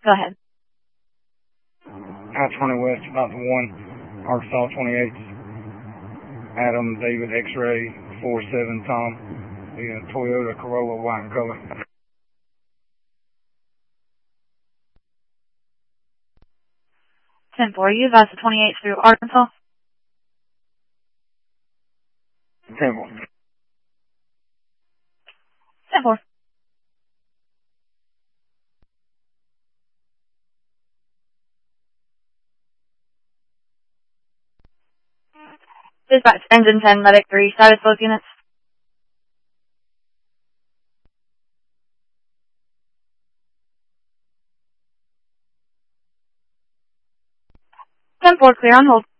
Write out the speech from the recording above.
Go ahead. I-20 West, about the 1, Arkansas 28. Adam, David, X-Ray, 47, Tom. The Toyota Corolla, white in color. 10-4, you advised the 28 through Arkansas. 10-4. 10-4. Dispatch, engine 10, medic 3, status both units. 10-4, clear on hold.